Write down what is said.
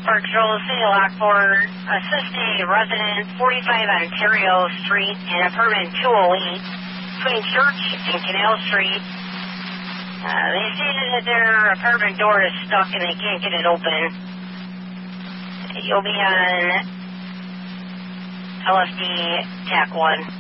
Park Patrol, City of Lockport, assist a resident 45 Ontario Street and apartment 208 between Church and Canal Street. They stated that their apartment door is stuck and they can't get it open. You'll be on LSD TAC 1.